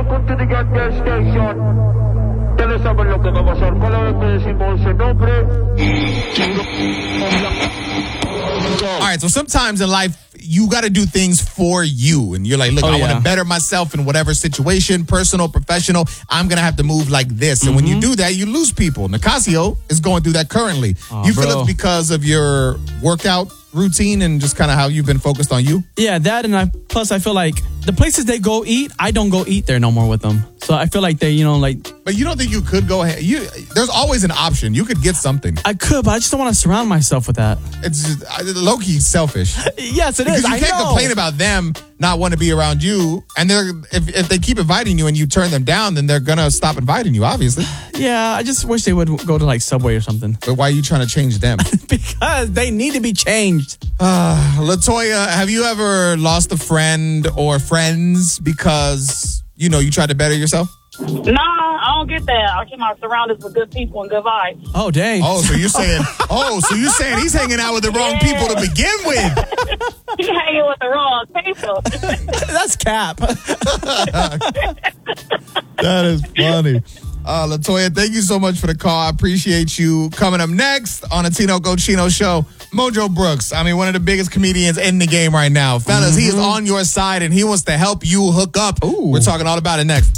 welcome to the Get Girl Station. Ustedes saben lo que va a pasar. Cada vez que decimos ese nombre. All right, so sometimes in life, you got to do things for you. And you're like, look, I want to better myself in whatever situation, personal, professional. I'm going to have to move like this. And when you do that, you lose people. Nicasio is going through that currently. You feel it's because of your workout routine and just kind of how you've been focused on you? Yeah, that and plus I feel like the places they go eat, I don't go eat there no more with them. So I feel like they, But you don't think you could go ahead? There's always an option. You could get something. I could, but I just don't want to surround myself with that. It's just low-key selfish. Yes, it is. Because you can't complain about them not wanting to be around you. And if they keep inviting you and you turn them down, then they're going to stop inviting you, obviously. Yeah, I just wish they would go to like Subway or something. But why are you trying to change them? Because they need to be changed. LaToya, have you ever lost a friend or friends because, you tried to better yourself? Nah, I don't get that. I keep my surroundings with good people and good vibes. Oh, dang. Oh, so you're saying he's hanging out with the wrong people to begin with. He hanging with the wrong people. That's cap. That is funny. LaToya, thank you so much for the call. I appreciate you. Coming up next on the Tino Cochino Show, Mojo Brooks. I mean, one of the biggest comedians in the game right now. Fellas, he is on your side and he wants to help you hook up. Ooh. We're talking all about it next.